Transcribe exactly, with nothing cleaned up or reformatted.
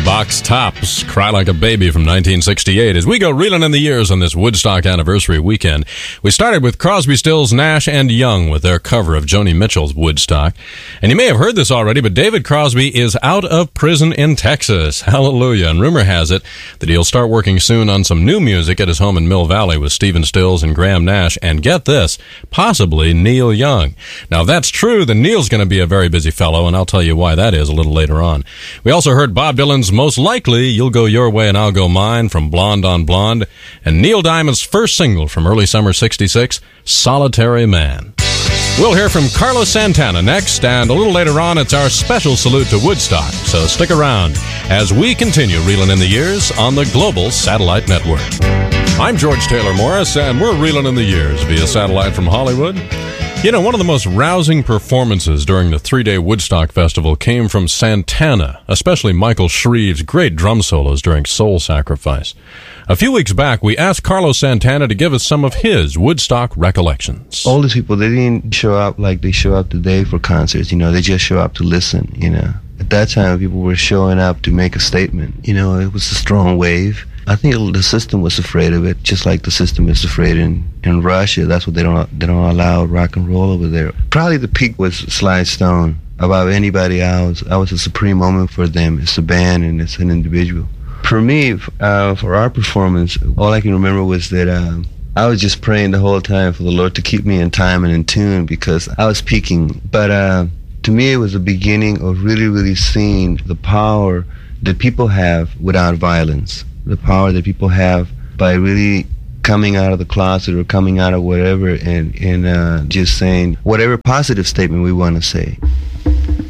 Box Tops, Cry Like a Baby from nineteen sixty-eight. As we go reeling in the years on this Woodstock anniversary weekend, we started with Crosby, Stills, Nash and Young with their cover of Joni Mitchell's Woodstock. And you may have heard this already, but David Crosby is out of prison in Texas. Hallelujah. And rumor has it that he'll start working soon on some new music at his home in Mill Valley with Stephen Stills and Graham Nash. And get this, possibly Neil Young. Now, if that's true, then Neil's going to be a very busy fellow, and I'll tell you why that is a little later on. We also heard Bob Dylan's Most Likely, You'll Go Your Way and I'll Go Mine from Blonde on Blonde, and Neil Diamond's first single from early summer sixty-six, Solitary Man. We'll hear from Carlos Santana next, and a little later on, it's our special salute to Woodstock. So stick around as we continue reeling in the years on the Global Satellite Network. I'm George Taylor Morris, and we're reeling in the years via satellite from Hollywood. You know, one of the most rousing performances during the three-day Woodstock Festival came from Santana, especially Michael Shreve's great drum solos during Soul Sacrifice. A few weeks back, we asked Carlos Santana to give us some of his Woodstock recollections. All these people, they didn't show up like they show up today for concerts, you know, they just show up to listen, you know. At that time, people were showing up to make a statement. You know, it was a strong wave. I think the system was afraid of it, just like the system is afraid in, in Russia. That's what they don't they don't allow rock and roll over there. Probably the peak was Sly Stone. Above anybody else, I was a supreme moment for them. It's a band and it's an individual. For me, uh, for our performance, all I can remember was that uh, I was just praying the whole time for the Lord to keep me in time and in tune because I was peaking. But uh, to me, it was the beginning of really, really seeing the power that people have without violence. The power that people have by really coming out of the closet or coming out of whatever and, and uh, just saying whatever positive statement we want to say.